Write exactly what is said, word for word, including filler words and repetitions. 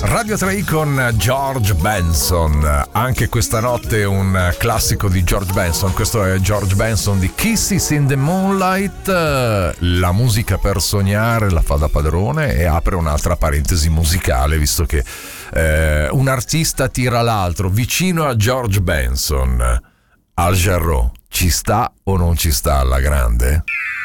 Radio tre con George Benson. Anche questa notte un classico di George Benson. Questo è George Benson di Kisses in the Moonlight. La musica per sognare la fa da padrone e apre un'altra parentesi musicale, visto che eh, un artista tira l'altro. Vicino a George Benson, Al Jarreau, ci sta o non ci sta alla grande?